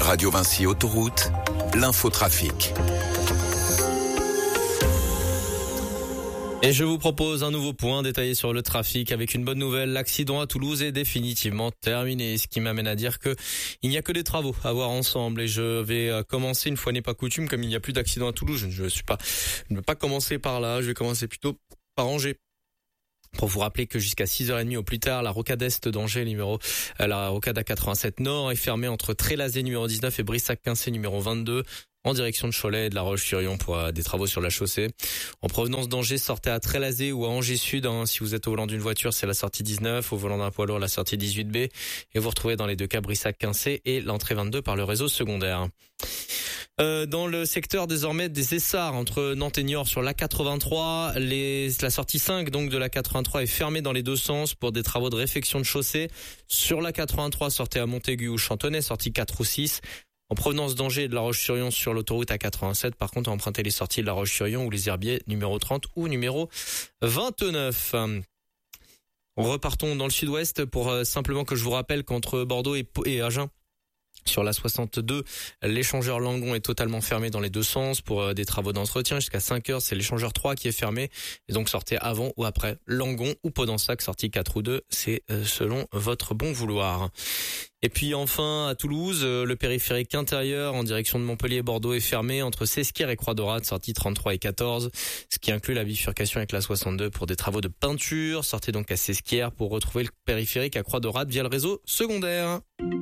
Radio Vinci Autoroute, l'infotrafic. Et je vous propose un nouveau point détaillé sur le trafic avec une bonne nouvelle. L'accident à Toulouse est définitivement terminé, ce qui m'amène à dire que il n'y a que des travaux à voir ensemble. Et je vais commencer, une fois n'est pas coutume, comme il n'y a plus d'accident à Toulouse, je ne vais pas commencer par là, je vais commencer plutôt par Angers. Pour vous rappeler que jusqu'à 6h30 au plus tard, la rocade est d'Angers, la rocade A87 Nord est fermée entre Trélazé numéro 19 et Brissac-Quincé numéro 22. En direction de Cholet et de La Roche-sur-Yon pour des travaux sur la chaussée. En provenance d'Angers, sortez à Trélazé ou à Angers Sud. Si vous êtes au volant d'une voiture, c'est la sortie 19. Au volant d'un poids lourd, la sortie 18B. Et vous retrouvez dans les deux cas Brissac-Quincé et l'entrée 22 par le réseau secondaire. Dans le secteur désormais des Essarts, entre Nantes et Niort sur l'A83, la sortie 5 donc de l'A83 est fermée dans les deux sens pour des travaux de réfection de chaussée. Sur l'A83, sortez à Montaigu ou Chantonnay, sortie 4 ou 6. En provenance d'Angers et de La Roche-sur-Yon sur l'autoroute A87, par contre, empruntez les sorties de La Roche-sur-Yon ou les Herbiers numéro 30 ou numéro 29. Repartons dans le sud-ouest pour simplement que je vous rappelle qu'entre Bordeaux et Agen, sur la 62, l'échangeur Langon est totalement fermé dans les deux sens pour des travaux d'entretien. Jusqu'à 5h, c'est l'échangeur 3 qui est fermé. Et donc sortez avant ou après Langon ou Podensac, sortie 4 ou 2. C'est selon votre bon vouloir. Et puis enfin, à Toulouse, le périphérique intérieur en direction de Montpellier et Bordeaux est fermé entre Sesquières et Croix-Daurade, sortie 33 et 14, ce qui inclut la bifurcation avec la 62 pour des travaux de peinture. Sortez donc à Sesquières pour retrouver le périphérique à Croix-Daurade via le réseau secondaire.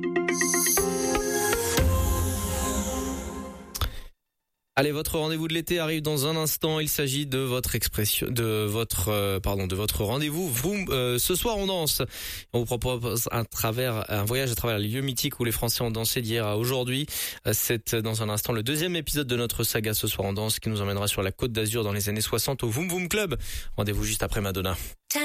Allez, votre rendez-vous de l'été arrive dans un instant. Il s'agit de votre rendez-vous. Ce soir, on danse. On vous propose un voyage à travers les lieux mythiques où les Français ont dansé d'hier à aujourd'hui. C'est dans un instant le deuxième épisode de notre saga Ce soir on danse qui nous emmènera sur la Côte d'Azur dans les années 60 au Vroom Vroom Club. Rendez-vous juste après Madonna.